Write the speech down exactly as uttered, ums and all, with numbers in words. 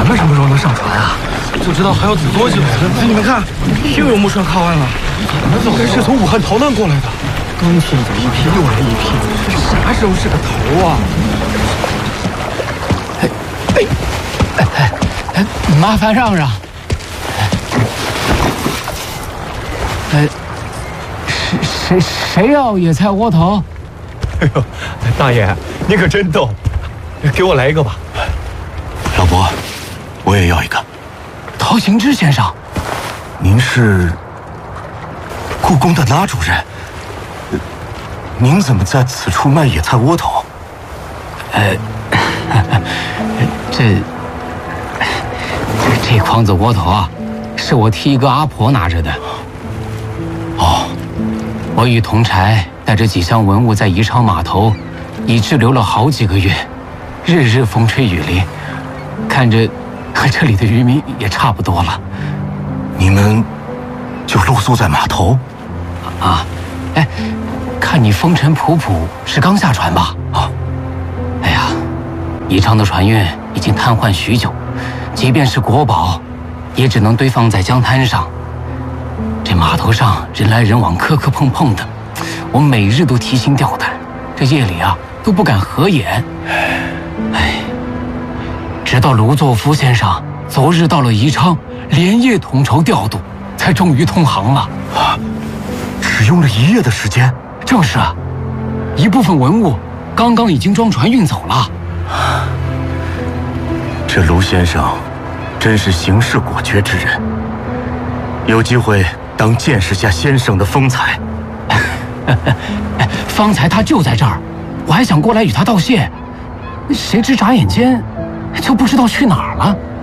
咱们什么时候能上船啊？不知道还要走多久。 你们看，又有木船靠岸了， 应该是从武汉逃难过来的。 刚骗走一批，又来一批，这啥时候是个头啊？ 哎哎哎哎，麻烦让让。哎，谁谁谁要野菜窝头？ 哎呦，大爷，你可真逗，给我来一个吧。 老伯，我也要一个。 陶行知先生， 您是故宫的拉主任，您怎么在此处卖野菜窝头？ 呃，这这筐子窝头啊，是我替一个阿婆拿着的。 哦， 我与同柴带着几箱文物在宜昌码头，已滞留了好几个月，日日风吹雨淋，看着这里的渔民也差不多了。 你们就露宿在码头？ 啊，哎，看你风尘仆仆，是刚下船吧？ 啊， 哎呀，宜昌的船运已经瘫痪许久，即便是国宝，也只能堆放在江滩上。这码头上人来人往，磕磕碰碰的，我每日都提心吊胆，这夜里啊都不敢合眼。哎，直到卢作孚先生昨日到了宜昌，连夜统筹调度，才终于通航了。 啊，只用了一夜的时间？ 就是啊，一部分文物刚刚已经装船运走了。 这卢先生真是行事果决之人，有机会当见识下先生的风采。 方才他就在这儿，我还想过来与他道谢，谁知眨眼间就不知道去哪儿了。